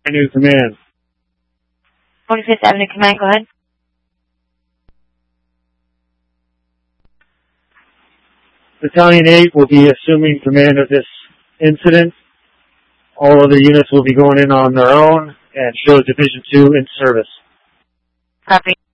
New Command. 45th Avenue Command, go ahead. Battalion 8 will be assuming command of this incident. All other units will be going in on their own and show Division 2 in service. Copy.